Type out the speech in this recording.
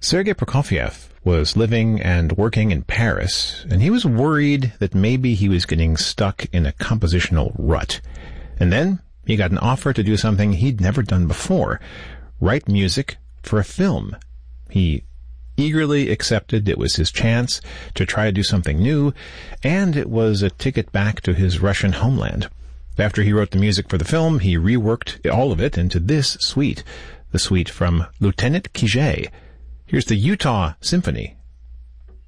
Sergei Prokofiev was living and working in Paris, and he was worried that maybe he was getting stuck in a compositional rut. And then he got an offer to do something he'd never done before, write music for a film. He eagerly accepted it was his chance to try to do something new, and it was a ticket back to his Russian homeland. After he wrote the music for the film, he reworked all of it into this suite, the suite from Lieutenant Kijé. Here's the Utah Symphony